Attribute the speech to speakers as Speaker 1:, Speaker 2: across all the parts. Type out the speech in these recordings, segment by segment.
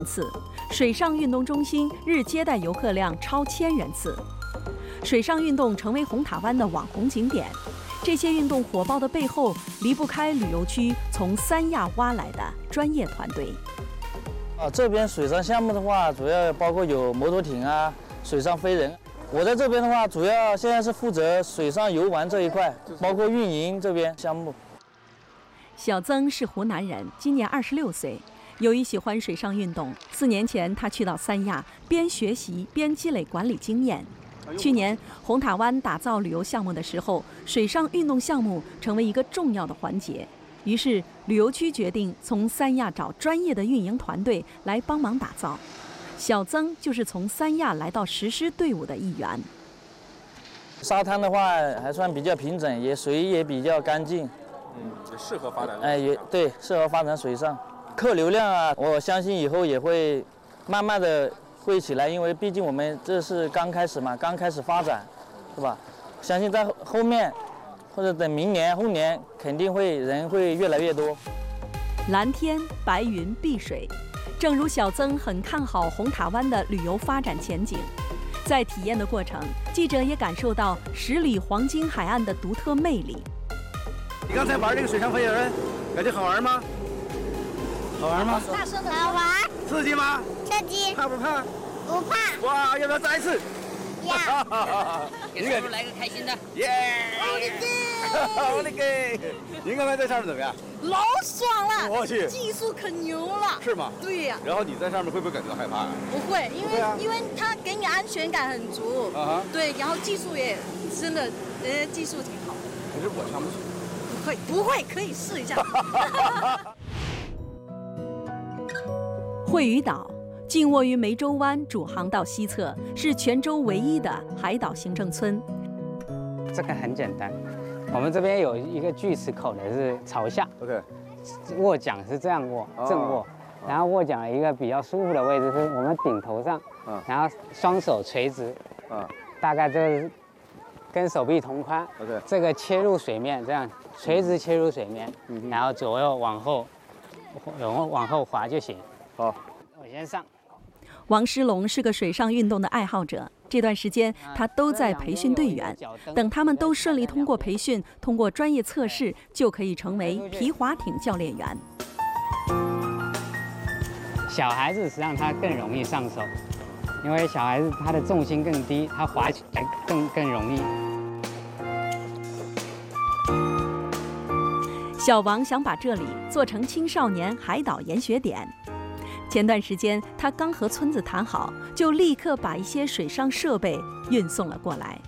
Speaker 1: 次，水上运动中心日接待游客量超1000人次。水上运动成为红塔湾的网红景点。这些运动火爆的背后，离不开旅游区从三亚挖来的专业团队。
Speaker 2: 这边水上项目的话，主要包括有摩托艇啊、水上飞人。我在这边的话，主要现在是负责水上游玩这一块，包括运营这边项目。
Speaker 1: 小曾是湖南人，今年26岁。由于喜欢水上运动，4年前他去到三亚，边学习边积累管理经验。去年红塔湾打造旅游项目的时候，水上运动项目成为一个重要的环节。于是旅游区决定从三亚找专业的运营团队来帮忙打造。小曾就是从三亚来到实施队伍的一员。
Speaker 2: 沙滩的话还算比较平整，水也比较干净，
Speaker 3: 也适合发展。
Speaker 2: 也对，适合发展水上。客流量啊，我相信以后也会慢慢的会起来，因为毕竟我们这是刚开始嘛，刚开始发展，是吧？相信在后面或者等明年、后年，肯定人会越来越多。
Speaker 1: 蓝天白云碧水，正如小曾很看好红塔湾的旅游发展前景。在体验的过程，记者也感受到10里黄金海岸的独特魅力。
Speaker 3: 你刚才玩这个水上飞人，感觉好玩吗？好玩吗？
Speaker 4: 大声的好玩。
Speaker 3: 刺激吗？
Speaker 4: 刺激。
Speaker 3: 怕不怕？
Speaker 4: 不怕。
Speaker 3: 哇，要不要再一次？
Speaker 4: 要。
Speaker 5: 给师傅来个开心的。
Speaker 3: 耶！我的个！您刚才在上面怎么样？
Speaker 6: 老爽了！
Speaker 3: 我去，
Speaker 6: 技术可牛了。
Speaker 3: 是吗？
Speaker 6: 对呀。
Speaker 3: 然后你在上面会不会感觉到害怕？
Speaker 6: 不会，因为它给你安全感很足。对，然后技术也真的，技术挺好。
Speaker 3: 可是我上不去。
Speaker 6: 不会，可以试一下。
Speaker 1: 惠屿岛静卧于湄洲湾主航道西侧，是全州唯一的海岛行政村。
Speaker 7: 这个很简单，我们这边有一个锯齿口的是朝下
Speaker 3: ，OK，
Speaker 7: 握桨是这样握，正握，然后握桨的一个比较舒服的位置是我们顶头上，然后双手垂直，大概就是跟手臂同宽，OK， 这个切入水面，这样垂直切入水面，然后左右往后滑就行。好，我先上。
Speaker 1: 王诗龙是个水上运动的爱好者，这段时间他都在培训队员，等他们都顺利通过培训，通过专业测试，就可以成为皮划艇教练员。
Speaker 7: 小孩子实际上他更容易上手，因为小孩子他的重心更低，他滑起来更容易。
Speaker 1: 小王想把这里做成青少年海岛研学点。前段时间，他刚和村子谈好，就立刻把一些水上设备运送了过来。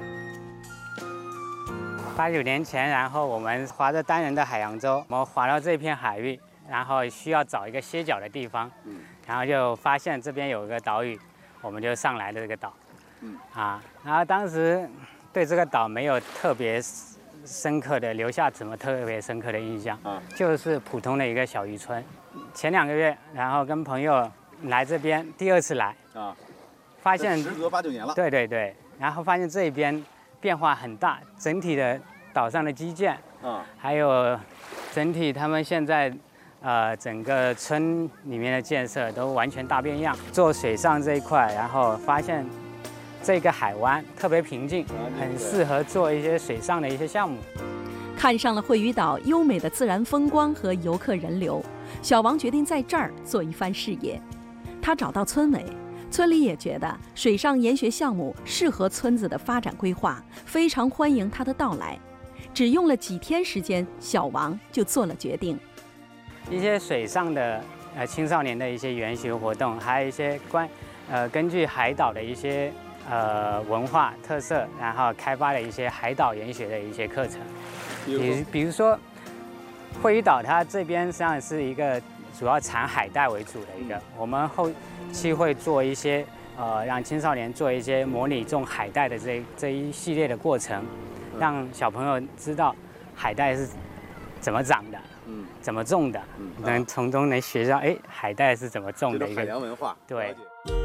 Speaker 7: 8、9年前，然后我们划着单人的海洋舟，我们划到这片海域，然后需要找一个歇脚的地方，然后就发现这边有一个岛屿，我们就上来了这个岛，然后当时对这个岛没有特别深刻的留下什么特别深刻的印象，就是普通的一个小渔村。前2个月，然后跟朋友来这边，第2次来，发现
Speaker 3: 时隔8、9年了。
Speaker 7: 对，然后发现这边变化很大，整体的岛上的基建，还有整体他们现在整个村里面的建设都完全大变样。做水上这一块，然后发现这个海湾特别平静，很适合做一些水上的一些项目。
Speaker 1: 看上了惠屿岛优美的自然风光和游客人流，小王决定在这儿做一番事业。他找到村委，村里也觉得水上研学项目适合村子的发展规划，非常欢迎他的到来。只用了几天时间，小王就做了决定。
Speaker 7: 一些水上的青少年的一些研学活动，还有一些根据海岛的一些文化特色，然后开发了一些海岛研学的一些课程。比如说，惠屿岛它这边实际上是一个主要产海带为主的一个，我们后期会做一些让青少年做一些模拟种海带的这一系列的过程，让小朋友知道海带是怎么长的，怎么种的，能从中能学到海带是怎么种的一个
Speaker 3: 海洋文化。
Speaker 7: 对，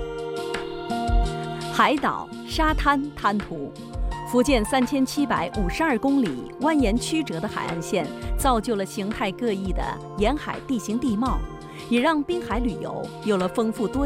Speaker 1: 海岛、沙滩、滩涂。福建3752公里蜿蜒曲折的海岸线，造就了形态各异的沿海地形地貌，也让滨海旅游有了丰富多